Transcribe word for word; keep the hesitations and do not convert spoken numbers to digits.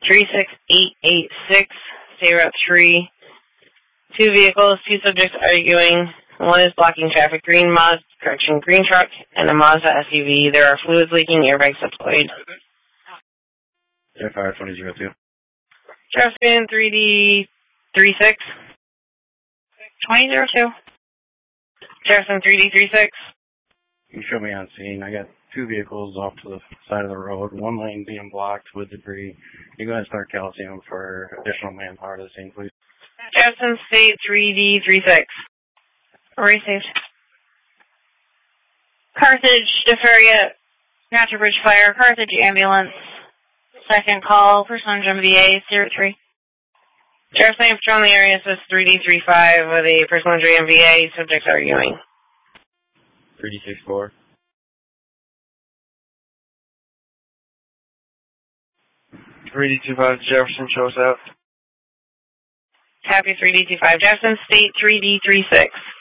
three six eight eight six, stay route three. Two vehicles, two subjects arguing. One is blocking traffic, green Mazda, correction, green truck, and a Mazda S U V. There are fluids leaking, airbags deployed. Air Fire twenty oh two. Jefferson three D three six. twenty oh two. Jefferson three D three six. You show me on scene. I got two vehicles off to the side of the road, one lane being blocked with debris. You go ahead and start calcium for additional manpower to the scene, please. Jefferson State three D three six. Received. Carthage, Deferia, Natural Bridge Fire, Carthage Ambulance. Second call, personal M V A, zero three. Jefferson patrol in the area says three D three five with a personal injury M V A, subjects arguing. three D six four. three D two five, Jefferson shows out. Happy three D two five, Jefferson State three D three six.